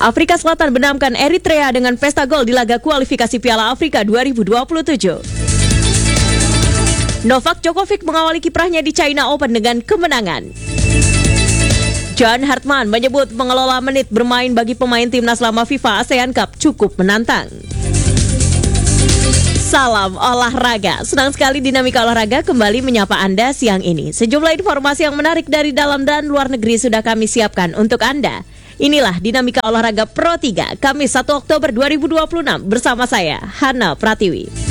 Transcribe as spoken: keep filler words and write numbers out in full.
Afrika Selatan benamkan Eritrea dengan pesta gol di laga kualifikasi Piala Afrika dua ribu dua puluh tujuh. Novak Djokovic mengawali kiprahnya di China Open dengan kemenangan. John Hartman menyebut mengelola menit bermain bagi pemain timnas lama FIFA ASEAN Cup cukup menantang. Salam olahraga. Senang sekali Dinamika Olahraga kembali menyapa Anda siang ini. Sejumlah informasi yang menarik dari dalam dan luar negeri sudah kami siapkan untuk Anda. Inilah Dinamika Olahraga Pro tiga, Kamis satu Oktober dua ribu dua puluh enam bersama saya, Hana Pratiwi.